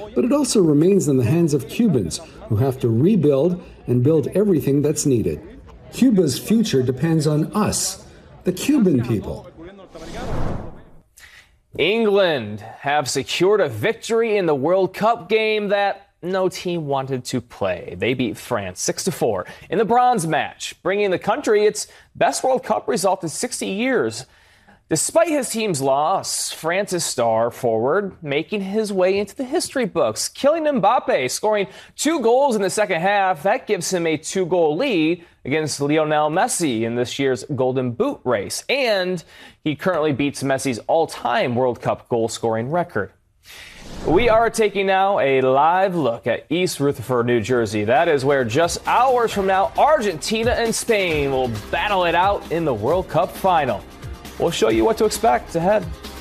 but it also remains in the hands of Cubans, who have to rebuild and build everything that's needed. Cuba's future depends on us, the Cuban people. England have secured a victory in the World Cup game that no team wanted to play. They beat France 6-4 in the bronze match, bringing the country its best World Cup result in 60 years. Despite his team's loss, France's star forward making his way into the history books. Kylian Mbappe scoring 2 goals in the second half. That gives him a 2-goal lead against Lionel Messi in this year's Golden Boot race. And he currently beats Messi's all-time World Cup goal-scoring record. We are taking now a live look at East Rutherford, New Jersey. That is where just hours from now, Argentina and Spain will battle it out in the World Cup final. We'll show you what to expect ahead.